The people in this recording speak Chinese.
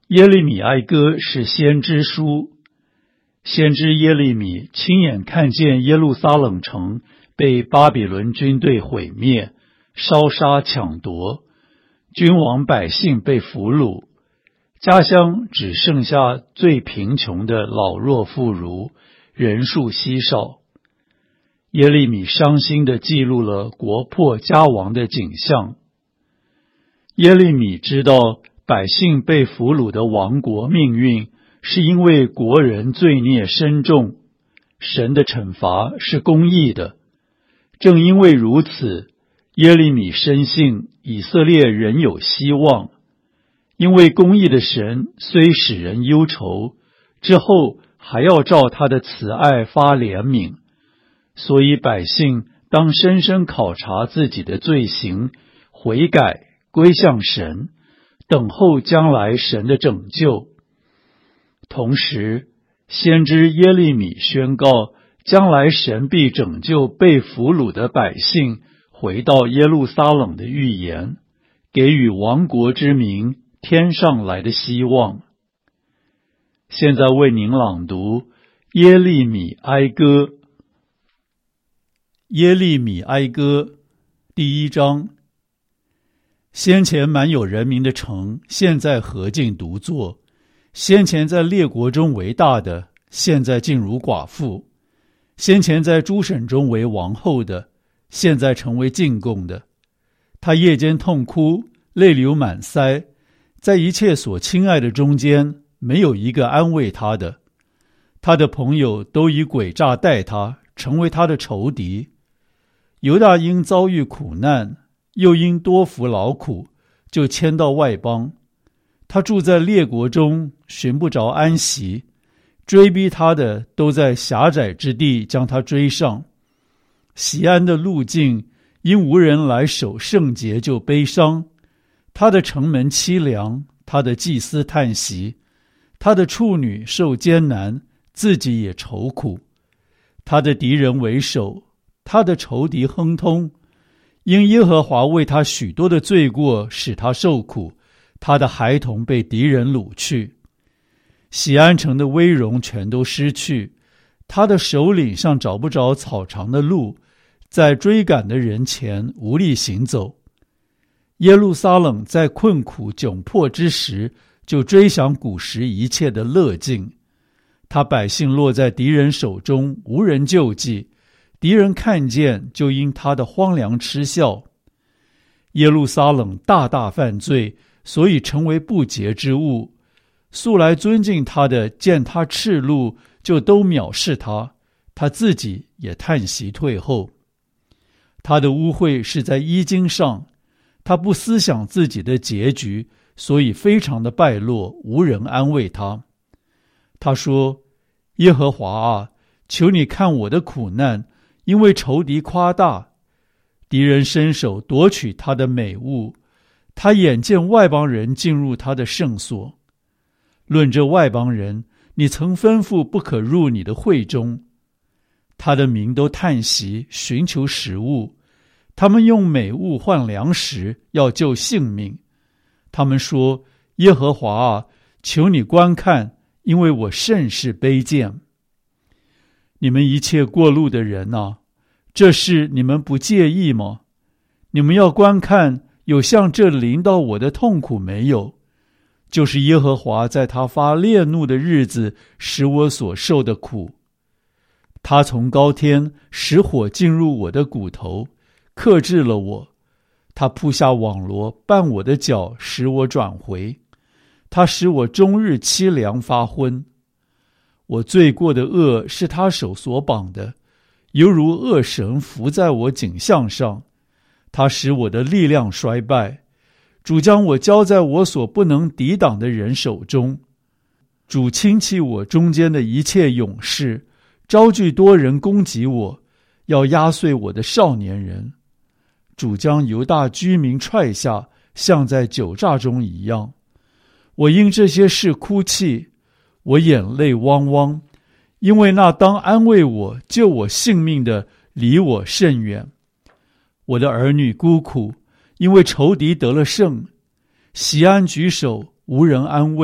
耶利米哀歌是先知书，先知耶利米亲眼看见耶路撒冷城被巴比伦军队毁灭、烧杀抢夺，君王百姓被俘虏，家乡只剩下最贫穷的老弱妇孺，人数稀少。耶利米伤心地记录了国破家亡的景象。耶利米知道百姓被俘虏的亡国命运，是因为国人罪孽深重，神的惩罚是公义的。正因为如此，耶利米深信以色列仍有希望，因为公义的神虽使人忧愁，之后还要照他的慈爱发怜悯，所以百姓当深深考察自己的罪行，悔改归向神，等候将来神的拯救。同时，先知耶利米宣告，将来神必拯救被俘虏的百姓回到耶路撒冷的预言，给予亡国之民天上来的希望。现在为您朗读耶利米哀歌。耶利米哀歌第1章。先前满有人民的城，现在何竟独坐？先前在列国中为大的，现在竟如寡妇；先前在诸省中为王后的，现在成为进贡的。他夜间痛哭，泪流满腮，在一切所亲爱的中间，没有一个安慰他的。他的朋友都以诡诈待他，成为他的仇敌。犹大因遭遇苦难，又因多服劳苦，就迁到外邦。他住在列国中，寻不着安息，追逼他的都在狭窄之地将他追上。锡安的路径因无人来守圣节就悲伤，他的城门凄凉，他的祭司叹息，他的处女受艰难，自己也愁苦。他的敌人为首，他的仇敌亨通，因耶和华为他许多的罪过使他受苦，他的孩童被敌人掳去。锡安城的威荣全都失去，他的首领上找不着草场的路，在追赶的人前无力行走。耶路撒冷在困苦窘迫之时，就追想古时一切的乐境。他百姓落在敌人手中，无人救济，敌人看见，就因他的荒凉嗤笑。耶路撒冷大大犯罪，所以成为不洁之物。素来尊敬他的，见他赤露，就都藐视他，他自己也叹息退后。他的污秽是在衣襟上，他不思想自己的结局，所以非常的败落，无人安慰他。他说：耶和华啊，求你看我的苦难，因为仇敌夸大，敌人伸手夺取他的美物，他眼见外邦人进入他的圣所。论这外邦人，你曾吩咐不可入你的会中。他的民都叹息，寻求食物，他们用美物换粮食，要救性命。他们说：耶和华啊，求你观看，因为我甚是卑贱。你们一切过路的人啊，这事你们不介意吗？你们要观看，有像这临到我的痛苦没有？就是耶和华在他发烈怒的日子使我所受的苦。他从高天使火进入我的骨头，克制了我。他铺下网罗，绊我的脚，使我转回。他使我终日凄凉发昏。我罪过的恶是他手所绑的，犹如恶绳伏在我颈项上。他使我的力量衰败。主将我交在我所不能抵挡的人手中。主轻弃我中间的一切勇士，招聚多人攻击我，要压碎我的少年人。主将犹大居民踹下，像在酒榨中一样。我因这些事哭泣，我眼泪汪汪，因为那当安慰我、救我性命的离我甚远。我的儿女孤苦，因为仇敌得了胜。锡安举手，无人安慰。